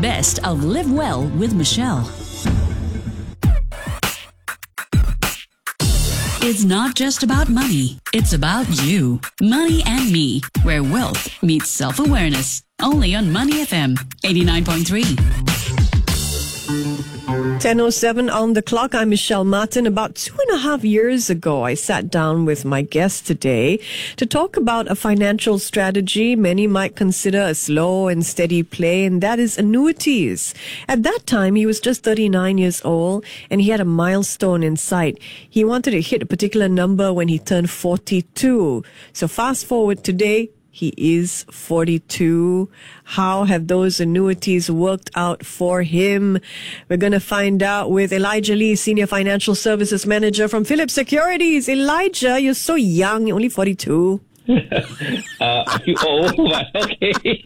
best of Live Well with Michelle. It's not just about money. It's about you. Money and Me, where wealth meets self-awareness. Only on Money FM 89.3. 10:07 on the clock. I'm Michelle Martin. About 2.5 years ago, I sat down with my guest today to talk about a financial strategy many might consider a slow and steady play, and that is annuities. At that time, he was just 39 years old, and he had a milestone in sight. He wanted to hit a particular number when he turned 42. So fast forward today, he is 42. How have those annuities worked out for him? We're going to find out with Elijah Lee, Senior Financial Services Manager from Philips Securities. Elijah, you're so young. You're only 42. I feel old, but okay.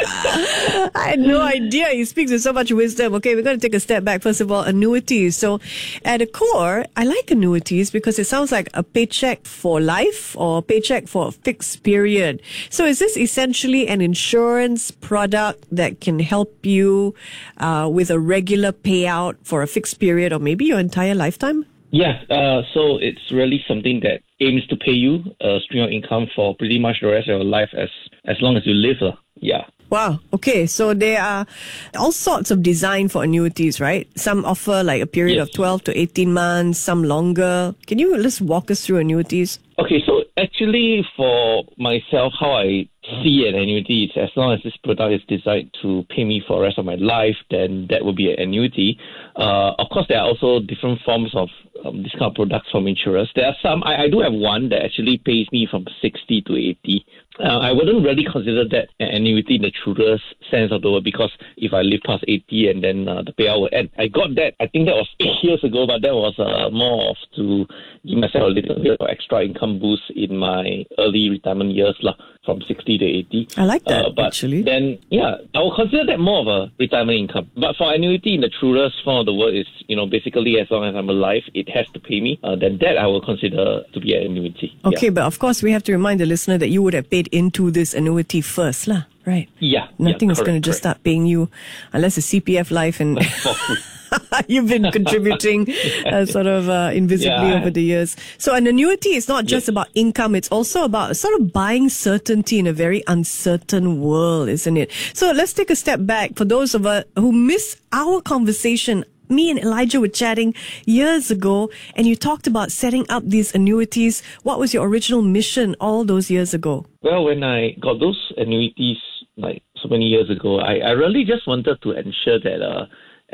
I had no idea. He speaks with so much wisdom. Okay, we're going to take a step back. First of all, annuities. So at the core, I like annuities because it sounds like a paycheck for life or a paycheck for a fixed period. So is this essentially an insurance product that can help you with a regular payout for a fixed period or maybe your entire lifetime? Yeah, so it's really something that aims to pay you a stream of income for pretty much the rest of your life as long as you live. Yeah. Wow. Okay. So there are all sorts of design for annuities, right? Some offer like a period of 12 to 18 months, some longer. Can you just walk us through annuities? Okay, so actually for myself, how I see an annuity is as long as this product is designed to pay me for the rest of my life, then that will be an annuity. Of course, there are also different forms of this kind of products from insurers. There are some, I do have one that actually pays me from 60 to 80. I wouldn't really consider that an annuity in the truest sense of the word, because if I live past 80 and then the payout will end. I got that, I think that was 8 years ago, but that was more of to give myself a little bit of extra income boost in my early retirement years, from 60 to 80. I like that, but actually. Then, I will consider that more of a retirement income. But for annuity in the truest form of the word is, basically as long as I'm alive, it has to pay me. Then that I will consider to be an annuity. Okay, but of course we have to remind the listener that you would have paid into this annuity first, right? Yeah. Nothing is going to just start paying you unless it's CPF Life and you've been contributing invisibly over the years. So an annuity is not just about income, it's also about sort of buying certainty in a very uncertain world, isn't it? So let's take a step back. For those of us who miss our conversation, me and Elijah were chatting years ago, and you talked about setting up these annuities. What was your original mission all those years ago? Well, when I got those annuities like so many years ago, I really just wanted to ensure that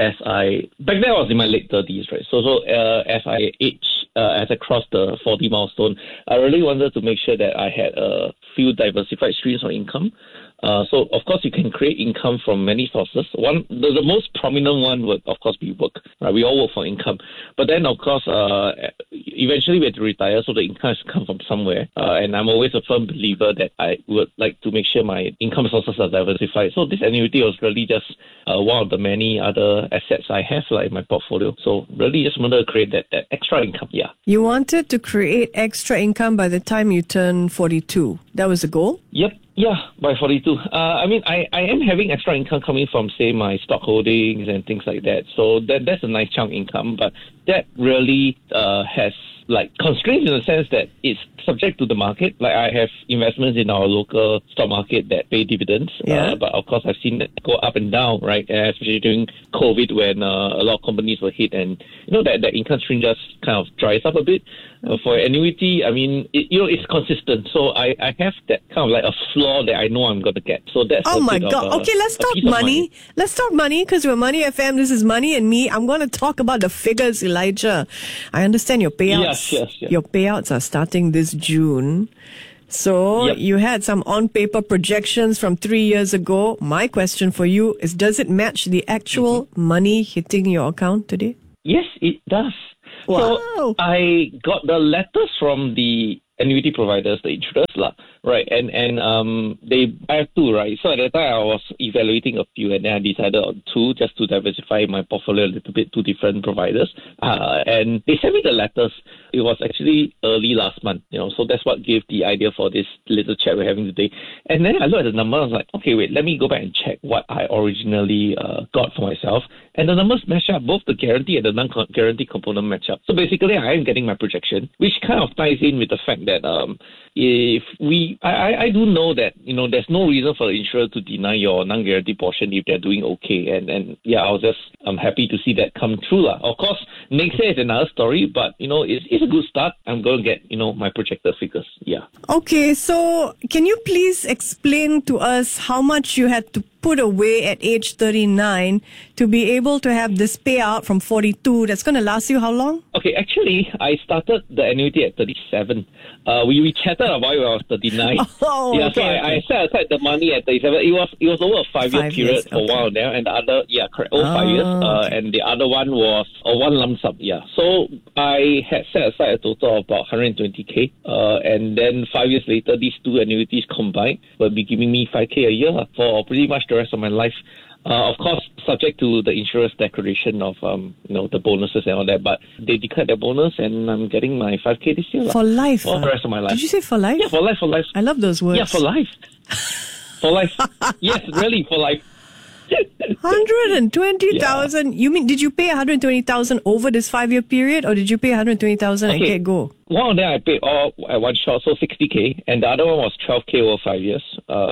back then I was in my late 30s, right? So as I age, as I crossed the 40 milestone, I really wanted to make sure that I had a few diversified streams of income. So, of course, you can create income from many sources. The most prominent one would, of course, be work. Right? We all work for income. But then, of course, eventually we have to retire, so the income has to come from somewhere. And I'm always a firm believer that I would like to make sure my income sources are diversified. So this annuity was really just one of the many other assets I have in my portfolio. So really just wanted to create that extra income, yeah. You wanted to create extra income by the time you turn 42. That was the goal? Yep. Yeah, by 42. I am having extra income coming from, say, my stock holdings and things like that. So that's a nice chunk income. But that really has constraints in the sense that it's subject to the market. Like I have investments in our local stock market that pay dividends. Yeah. But of course, I've seen it go up and down, right? Especially during COVID when a lot of companies were hit and, that income stream just kind of dries up a bit. For annuity, it's consistent. So I have that kind of like a floor that I know I'm going to get. So that's oh my God. Okay, let's talk money. Let's talk money because we're Money FM. This is Money and Me. I'm going to talk about the figures, Elijah. I understand your payouts. Yes. Your payouts are starting this June. So you had some on-paper projections from 3 years ago. My question for you is, does it match the actual money hitting your account today? Yes, it does. Wow. So I got the letters from the annuity providers, the insurers lah, right? And they I have two, right? So at that time I was evaluating a few, and then I decided on two just to diversify my portfolio a little bit to different providers. And they sent me the letters. It was actually early last month, so that's what gave the idea for this little chat we're having today. And then I looked at the number, I was like, okay, wait, let me go back and check what I originally got for myself. And the numbers match up, both the guarantee and the non-guarantee component match up. So basically, I am getting my projection, which kind of ties in with the fact that I do know that, there's no reason for the insurer to deny your non-guarantee portion if they're doing okay. And I'm happy to see that come true lah. Of course, next year is another story, but, it's a good start. I'm going to get, my projected figures. Yeah. Okay, so can you please explain to us how much you had to put away at age 39 to be able to have this payout from 42? That's going to last you how long? Okay, actually, I started the annuity at 37. We chatted about it when I was 39. Oh, yeah, okay, so I set aside the money at 37. It was over a 5-year period for a while there, and the other, correct, 5 years. Okay. And the other one was a one lump sum, So I had set aside a total of about 120K. And then 5 years later, these two annuities combined will be giving me 5K a year for pretty much the rest of my life. Of course, subject to the insurer's declaration of, the bonuses and all that. But they declared their bonus, and I'm getting my 5K this year. For life? For the rest of my life. Did you say for life? Yeah, for life. I love those words. Yeah, for life. For life. Yes, really, for life. 120,000. You mean, did you pay 120,000 over this 5-year period, or did you pay 120,000 and get go? One of them I paid all at one shot, so 60K, and the other one was 12K over 5 years.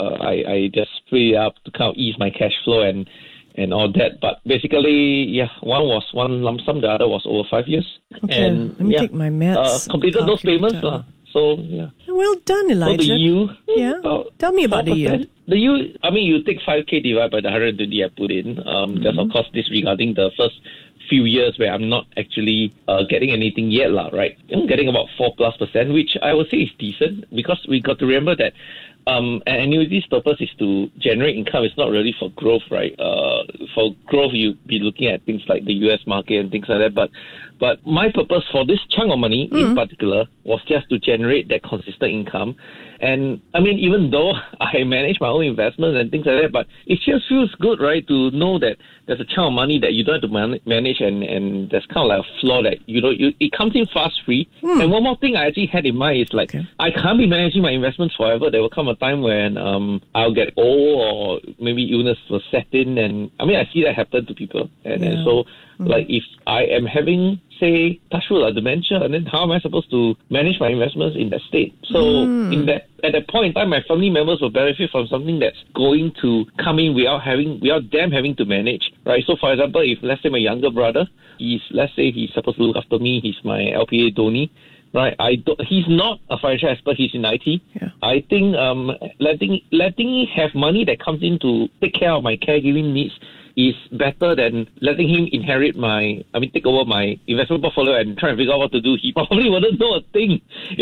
I just free up to kind of ease my cash flow and all that. But basically, one was one lump sum, the other was over 5 years. Okay, and let me take my maths. Completed those payments. So, yeah. Well done, Elijah. So the yield... Yeah, tell me about the yield. The yield, you take 5K divided by the 120 I put in. That's, of course, disregarding the first few years where I'm not actually getting anything yet, right? I'm getting about 4+%, which I would say is decent, because we got to remember that an annuity's purpose is to generate income. It's not really for growth, right? For growth, you'd be looking at things like the US market and things like that. But my purpose for this chunk of money in particular was just to generate that consistent income. And even though I manage my own investments and things like that, but it just feels good, right, to know that there's a chunk of money that you don't have to manage, and there's kind of like a flaw that it comes in fast free. And one more thing I actually had in mind is I can't be managing my investments forever. There will come a time when I'll get old, or maybe illness will set in, and I see that happen to people, and so like if I am having, say, touch wood, dementia, and then how am I supposed to manage my investments in that state? So at that point in time, my family members will benefit from something that's going to come in without them having to manage, right? So for example, if let's say my younger brother, he's supposed to look after me, he's my LPA donee, right? He's not a financial expert, he's in IT. Yeah. I think letting him have money that comes in to take care of my caregiving needs is better than letting him take over my investment portfolio and try and figure out what to do. He probably wouldn't know a thing,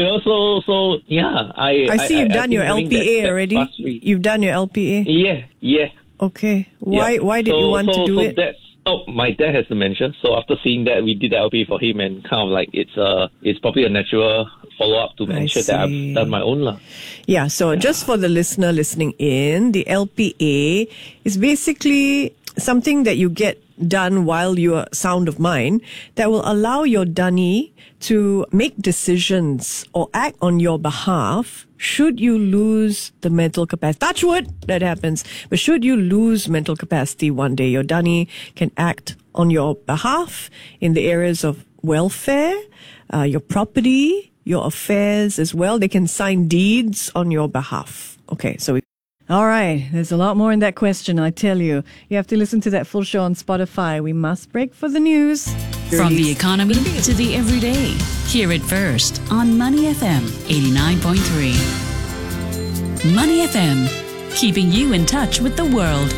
So yeah, I see you've done your LPA already. You've done your LPA. Yeah. Okay. Why did you want to do it? My dad has dementia, so after seeing that, we did the LPA for him, and kind of like it's probably a natural follow-up to ensure that I've done my own. Yeah, so just for the listener listening in, the LPA is basically something that you get done while you're sound of mind that will allow your Dani to make decisions or act on your behalf should you lose the mental capacity. Touch wood, that happens. But should you lose mental capacity one day, your Dani can act on your behalf in the areas of welfare, your property, your affairs as well. They can sign deeds on your behalf. Okay, so all right, there's a lot more in that question, I tell you. You have to listen to that full show on Spotify. We must break for the news. From the economy to the everyday. Hear it first on Money FM 89.3. Money FM, keeping you in touch with the world.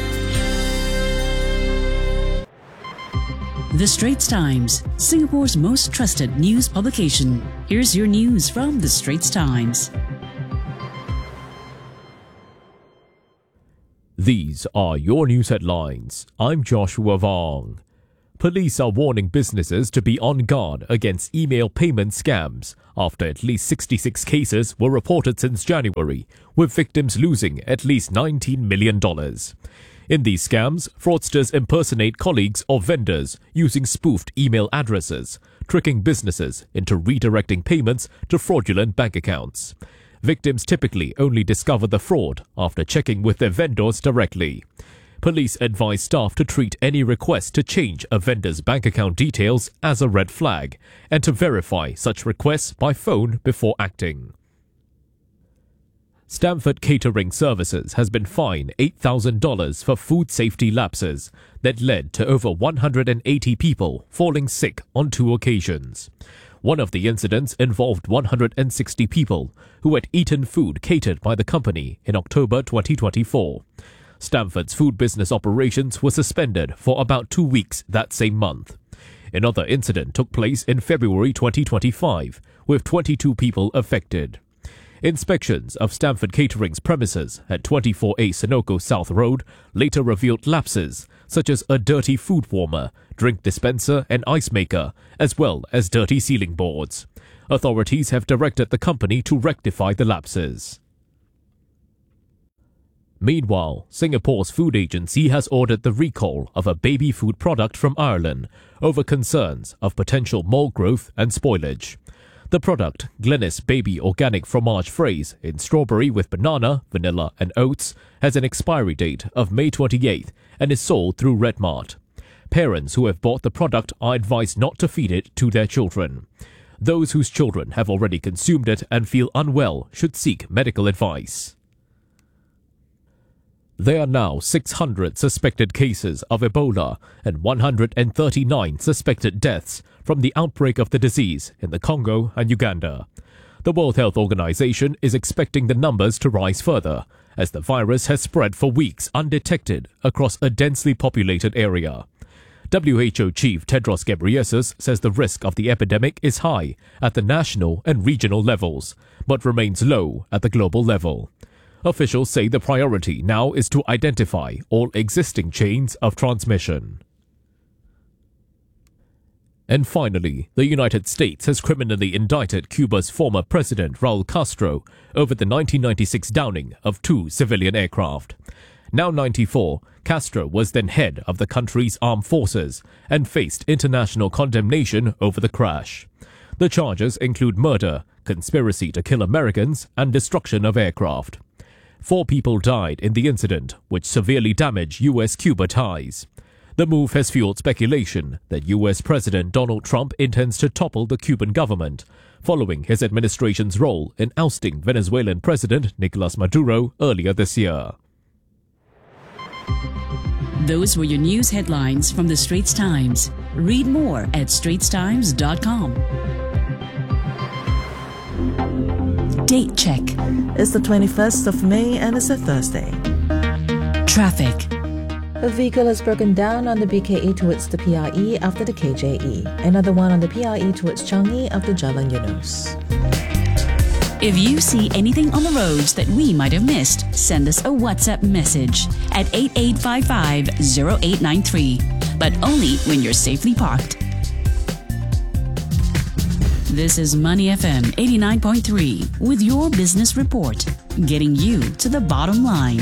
The Straits Times, Singapore's most trusted news publication. Here's your news from The Straits Times. These are your news headlines. I'm Joshua Vong. Police are warning businesses to be on guard against email payment scams after at least 66 cases were reported since January, with victims losing at least $19 million. In these scams, fraudsters impersonate colleagues or vendors using spoofed email addresses, tricking businesses into redirecting payments to fraudulent bank accounts. Victims typically only discover the fraud after checking with their vendors directly. Police advise staff to treat any request to change a vendor's bank account details as a red flag and to verify such requests by phone before acting. Stamford Catering Services has been fined $8,000 for food safety lapses that led to over 180 people falling sick on 2 occasions. One of the incidents involved 160 people who had eaten food catered by the company in October 2024. Stamford's food business operations were suspended for about 2 weeks that same month. Another incident took place in February 2025, with 22 people affected. Inspections of Stamford Catering's premises at 24A Sunoco South Road later revealed lapses, such as a dirty food warmer, drink dispenser and ice maker, as well as dirty ceiling boards. Authorities have directed the company to rectify the lapses. Meanwhile, Singapore's food agency has ordered the recall of a baby food product from Ireland over concerns of potential mold growth and spoilage. The product, Glennis Baby Organic Fromage Fraise in strawberry with banana, vanilla and oats, has an expiry date of May 28th and is sold through Redmart. Parents who have bought the product are advised not to feed it to their children. Those whose children have already consumed it and feel unwell should seek medical advice. There are now 600 suspected cases of Ebola and 139 suspected deaths from the outbreak of the disease in the Congo and Uganda. The World Health Organization is expecting the numbers to rise further, as the virus has spread for weeks undetected across a densely populated area. WHO Chief Tedros Ghebreyesus says the risk of the epidemic is high at the national and regional levels, but remains low at the global level. Officials say the priority now is to identify all existing chains of transmission. And finally, the United States has criminally indicted Cuba's former president Raul Castro over the 1996 downing of 2 civilian aircraft. Now 94, Castro was then head of the country's armed forces and faced international condemnation over the crash. The charges include murder, conspiracy to kill Americans, and destruction of aircraft. 4 people died in the incident, which severely damaged U.S.-Cuba ties. The move has fueled speculation that U.S. President Donald Trump intends to topple the Cuban government, following his administration's role in ousting Venezuelan President Nicolas Maduro earlier this year. Those were your news headlines from the Straits Times. Read more at straitstimes.com. Date check. It's the 21st of May and it's a Thursday. Traffic. A vehicle has broken down on the BKE towards the PRE after the KJE. Another one on the PRE towards Changi after Jalan Eunos. If you see anything on the roads that we might have missed, send us a WhatsApp message at 8855-0893. But only when you're safely parked. This is Money FM 89.3 with your business report, getting you to the bottom line.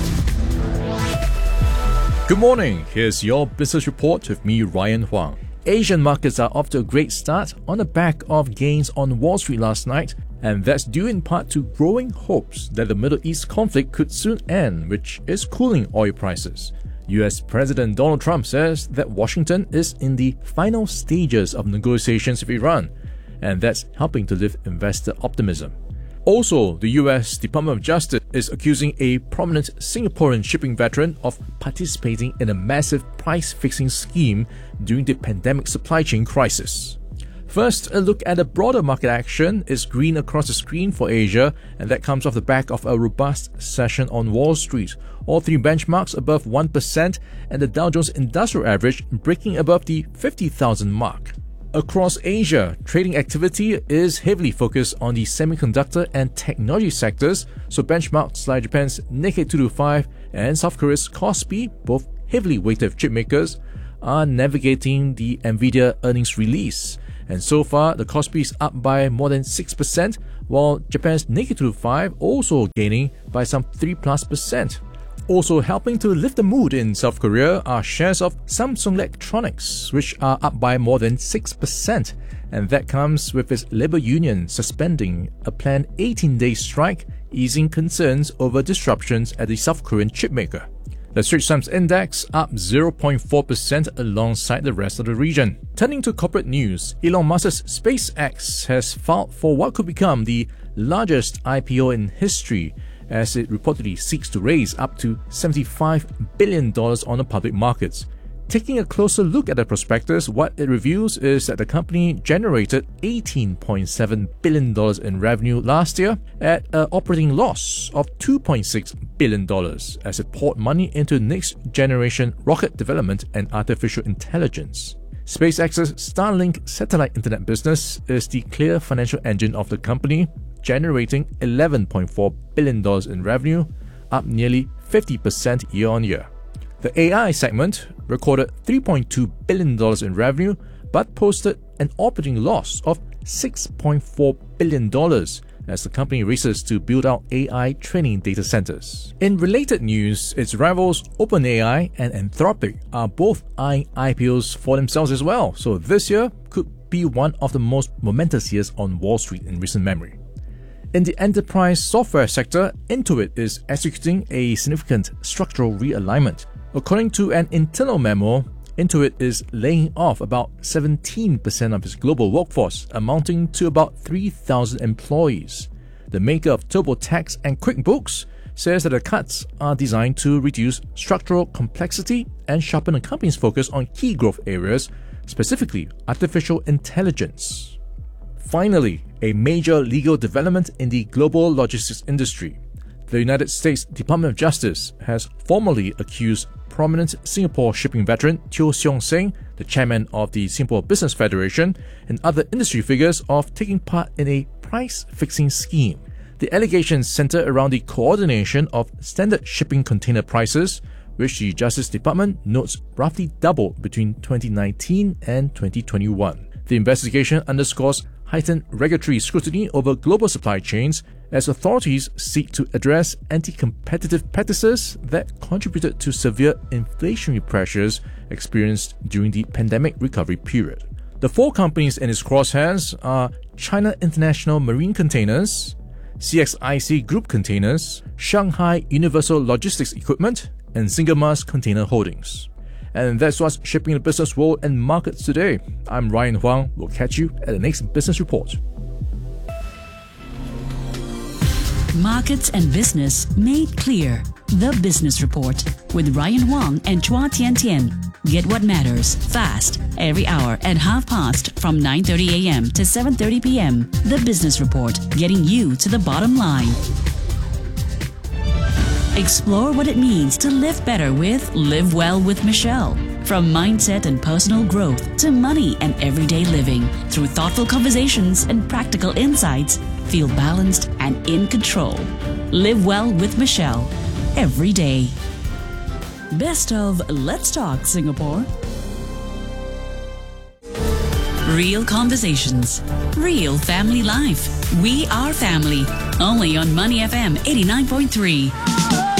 Good morning. Here's your business report with me, Ryan Huang. Asian markets are off to a great start on the back of gains on Wall Street last night, and that's due in part to growing hopes that the Middle East conflict could soon end, which is cooling oil prices. US President Donald Trump says that Washington is in the final stages of negotiations with Iran, and that's helping to lift investor optimism. Also, the US Department of Justice is accusing a prominent Singaporean shipping veteran of participating in a massive price-fixing scheme during the pandemic supply chain crisis. First, a look at the broader market action is green across the screen for Asia, and that comes off the back of a robust session on Wall Street. All 3 benchmarks above 1%, and the Dow Jones Industrial Average breaking above the 50,000 mark. Across Asia, trading activity is heavily focused on the semiconductor and technology sectors, so benchmarks like Japan's Nikkei 225 and South Korea's Kospi, both heavily weighted chip makers, are navigating the Nvidia earnings release. And so far, the Kospi is up by more than 6%, while Japan's Nikkei 225 also gaining by some 3+%. Also helping to lift the mood in South Korea are shares of Samsung Electronics, which are up by more than 6%. And that comes with its labor union suspending a planned 18-day strike, easing concerns over disruptions at the South Korean chipmaker. The Straits Times Index up 0.4% alongside the rest of the region. Turning to corporate news, Elon Musk's SpaceX has filed for what could become the largest IPO in history, as it reportedly seeks to raise up to $75 billion on the public markets. Taking a closer look at the prospectus, what it reveals is that the company generated $18.7 billion in revenue last year at an operating loss of $2.6 billion as it poured money into next-generation rocket development and artificial intelligence. SpaceX's Starlink satellite internet business is the clear financial engine of the company, generating $11.4 billion in revenue, up nearly 50% year-on-year. The AI segment recorded $3.2 billion in revenue, but posted an operating loss of $6.4 billion as the company races to build out AI training data centers. In related news, its rivals OpenAI and Anthropic are both eyeing IPOs for themselves as well, so this year could be one of the most momentous years on Wall Street in recent memory. In the enterprise software sector, Intuit is executing a significant structural realignment. According to an internal memo, Intuit is laying off about 17% of its global workforce, amounting to about 3,000 employees. The maker of TurboTax and QuickBooks says that the cuts are designed to reduce structural complexity and sharpen the company's focus on key growth areas, specifically artificial intelligence. Finally, a major legal development in the global logistics industry. The United States Department of Justice has formally accused prominent Singapore shipping veteran Teo Seong Seng, the chairman of the Singapore Business Federation, and other industry figures of taking part in a price-fixing scheme. The allegations center around the coordination of standard shipping container prices, which the Justice Department notes roughly doubled between 2019 and 2021. The investigation underscores heightened regulatory scrutiny over global supply chains as authorities seek to address anti-competitive practices that contributed to severe inflationary pressures experienced during the pandemic recovery period. The four companies in its crosshairs are China International Marine Containers, CXIC Group Containers, Shanghai Universal Logistics Equipment, and Singamas Container Holdings. And that's what's shaping the business world and markets today. I'm Ryan Huang. We'll catch you at the next Business Report. Markets and Business Made Clear. The Business Report with Ryan Huang and Chua Tian Tian. Get what matters fast every hour at 5:30 from 9:30 a.m. to 7:30 p.m. The Business Report, getting you to the bottom line. Explore what it means to live better with Live Well with Michelle. From mindset and personal growth to money and everyday living. Through thoughtful conversations and practical insights, feel balanced and in control. Live Well with Michelle. Every day. Best of Let's Talk Singapore. Real conversations. Real family life. We are family. Only on Money FM 89.3.